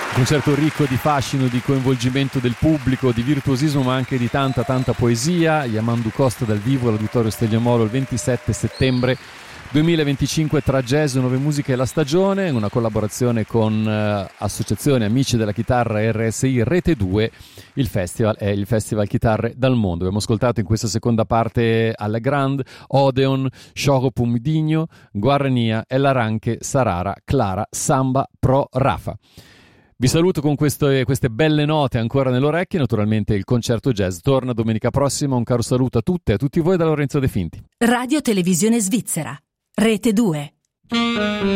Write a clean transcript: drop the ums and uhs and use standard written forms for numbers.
Concerto ricco di fascino, di coinvolgimento del pubblico, di virtuosismo, ma anche di tanta poesia. Yamandu Costa dal vivo all'Auditorio Stegliamolo il 27 settembre 2025 tra jazz, nuove musiche e la stagione, in una collaborazione con Associazione Amici della Chitarra RSI Rete 2. Il festival è il Festival Chitarre dal Mondo. Abbiamo ascoltato in questa seconda parte Alla Grande, Odeon, Shoko Pumdigno, Guarania, El Aranche, Sarara, Clara, Samba, Pro, Rafa. Vi saluto con queste belle note ancora nell'orecchie. Naturalmente il concerto jazz torna domenica prossima. Un caro saluto a tutte e a tutti voi da Lorenzo De Finti. Radio Televisione Svizzera, Rete 2.